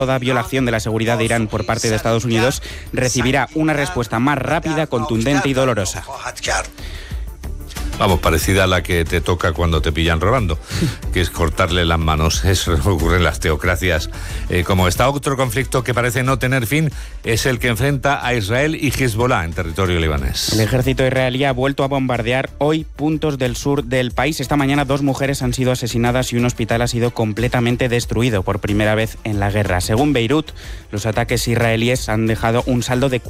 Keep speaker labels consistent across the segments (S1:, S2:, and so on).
S1: toda violación de la seguridad de Irán por parte de Estados Unidos recibirá una respuesta más rápida, contundente y dolorosa.
S2: Vamos, parecida a la que te toca cuando te pillan robando, que es cortarle las manos. Eso ocurre en las teocracias. Como está otro conflicto que parece no tener fin, es el que enfrenta a Israel y Hezbollah en territorio libanés.
S1: El ejército israelí ha vuelto a bombardear hoy puntos del sur del país. Esta mañana 2 mujeres han sido asesinadas y un hospital ha sido completamente destruido por primera vez en la guerra. Según Beirut, los ataques israelíes han dejado un saldo de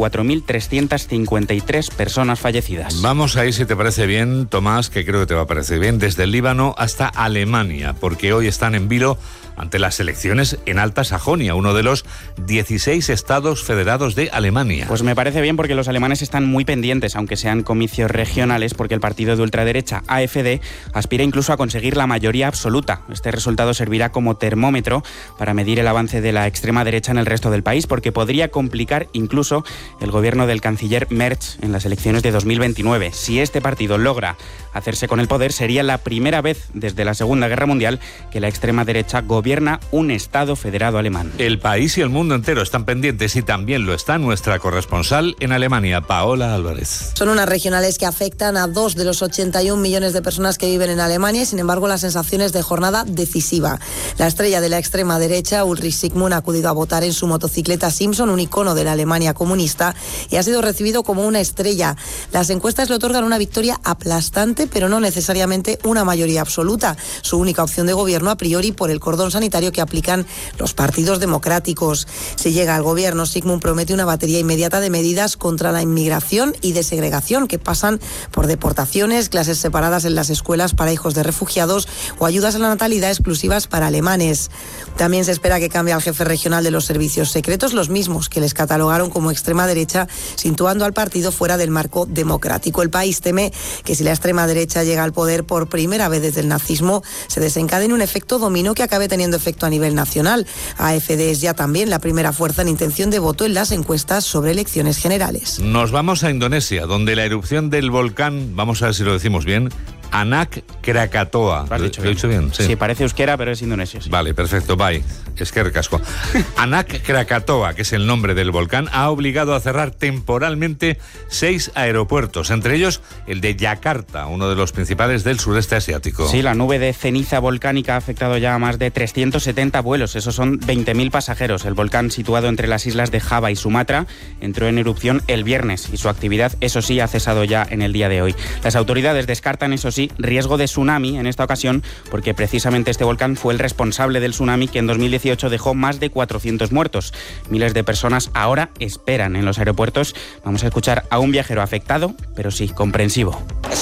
S1: 4.353 personas fallecidas.
S2: Vamos a ir, si te parece bien, Tomás, que creo que te va a parecer bien, desde el Líbano hasta Alemania, porque hoy están en vilo ante las elecciones en Alta Sajonia, uno de los 16 estados federados de Alemania.
S1: Pues me parece bien porque los alemanes están muy pendientes, aunque sean comicios regionales, porque el partido de ultraderecha AfD aspira incluso a conseguir la mayoría absoluta. Este resultado servirá como termómetro para medir el avance de la extrema derecha en el resto del país, porque podría complicar incluso el gobierno del canciller Merz en las elecciones de 2029. Si este partido logra hacerse con el poder, sería la primera vez desde la Segunda Guerra Mundial que la extrema derecha gobierna un Estado federado alemán.
S2: El país y el mundo entero están pendientes y también lo está nuestra corresponsal en Alemania, Paola Álvarez.
S3: Son unas regionales que afectan a 2 de los 81 millones de personas que viven en Alemania y, sin embargo, la sensación es de jornada decisiva. La estrella de la extrema derecha, Ulrich Sigmund, ha acudido a votar en su motocicleta Simpson, un icono de la Alemania comunista, y ha sido recibido como una estrella. Las encuestas le otorgan una victoria aplastante, pero no necesariamente una mayoría absoluta. Su única opción de gobierno, a priori, por el cordón sanitario que aplican los partidos democráticos. Si llega al gobierno, Sigmund promete una batería inmediata de medidas contra la inmigración y de segregación, que pasan por deportaciones, clases separadas en las escuelas para hijos de refugiados o ayudas a la natalidad exclusivas para alemanes. También se espera que cambie al jefe regional de los servicios secretos, los mismos que les catalogaron como extrema derecha, situando al partido fuera del marco democrático. El país teme que si la extrema derecha llega al poder por primera vez desde el nazismo, se desencadene un efecto dominó que acabe teniendo efecto a nivel nacional. AfD es ya también la primera fuerza en intención de voto en las encuestas sobre elecciones generales.
S2: Nos vamos a Indonesia, donde la erupción del volcán, vamos a ver si lo decimos bien, Anak Krakatoa.
S1: ¿Lo has dicho
S2: bien? ¿Lo he dicho bien?
S1: Sí, parece euskera, pero es indonesio. Sí.
S2: Vale, perfecto, bye. Es que recasco. Anak Krakatoa, que es el nombre del volcán, ha obligado a cerrar temporalmente 6 aeropuertos, entre ellos el de Yakarta, uno de los principales del sureste asiático.
S1: Sí, la nube de ceniza volcánica ha afectado ya a más de 370 vuelos, esos son 20.000 pasajeros. El volcán, situado entre las islas de Java y Sumatra, entró en erupción el viernes y su actividad, eso sí, ha cesado ya en el día de hoy. Las autoridades descartan, eso sí, riesgo de tsunami en esta ocasión, porque precisamente este volcán fue el responsable del tsunami que en 2018 dejó más de 400 muertos. Miles de personas ahora esperan en los aeropuertos. Vamos a escuchar a un viajero afectado, pero sí, comprensivo.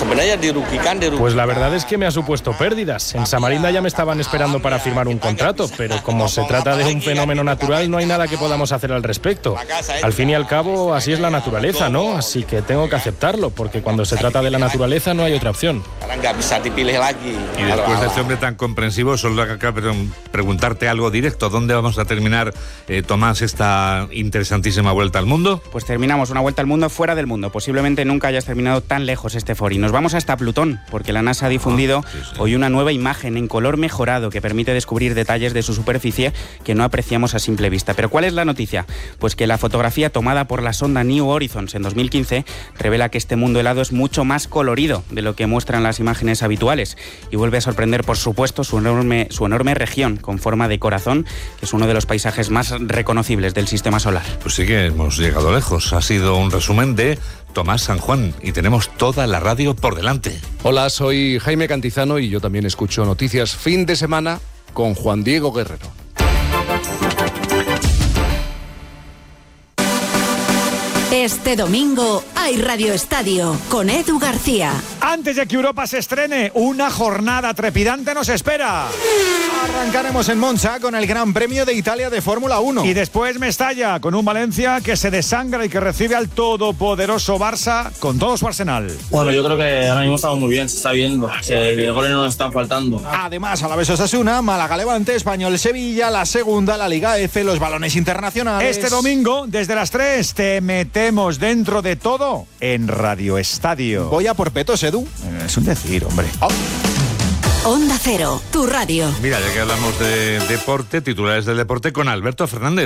S4: Pues la verdad es que me ha supuesto pérdidas. En Samarinda ya me estaban esperando para firmar un contrato, pero como se trata de un fenómeno natural, no hay nada que podamos hacer al respecto. Al fin y al cabo, así es la naturaleza, ¿no? Así que tengo que aceptarlo, porque cuando se trata de la naturaleza no hay otra opción.
S2: Y después de este hombre tan comprensivo, solo acá preguntarte algo directo. ¿Dónde vamos a terminar, Tomás, esta interesantísima vuelta al mundo?
S1: Pues terminamos una vuelta al mundo fuera del mundo. Posiblemente nunca hayas terminado tan lejos este foro. Y nos vamos hasta Plutón, porque la NASA ha difundido hoy una nueva imagen en color mejorado que permite descubrir detalles de su superficie que no apreciamos a simple vista. ¿Pero cuál es la noticia? Pues que la fotografía tomada por la sonda New Horizons en 2015 revela que este mundo helado es mucho más colorido de lo que muestran las imágenes habituales y vuelve a sorprender, por supuesto, su enorme región con forma de corazón, que es uno de los paisajes más reconocibles del sistema solar.
S2: Pues sí que hemos llegado lejos. Ha sido un resumen de Tomás San Juan y tenemos toda la radio por delante.
S5: Hola, soy Jaime Cantizano y yo también escucho Noticias Fin de Semana con Juan Diego Guerrero.
S6: Este domingo hay Radio Estadio con Edu García.
S7: Antes de que Europa se estrene, una jornada trepidante nos espera. Arrancaremos en Monza con el Gran Premio de Italia de Fórmula 1. Y después Mestalla, con un Valencia que se desangra y que recibe al todopoderoso Barça con todo su arsenal.
S8: Bueno, yo creo que ahora mismo estamos muy bien, se está viendo, que goles no nos están faltando.
S7: Además, Alavés Osasuna, Málaga Levante, Español Sevilla, la segunda, la Liga F, los balones internacionales. Este domingo, desde las 3, te metemos dentro de todo en Radio Estadio. Voy a por petos, Edu. Es un decir, hombre.
S6: Onda Cero, tu radio.
S2: Mira, ya que hablamos de deporte, titulares del deporte con Alberto Fernández.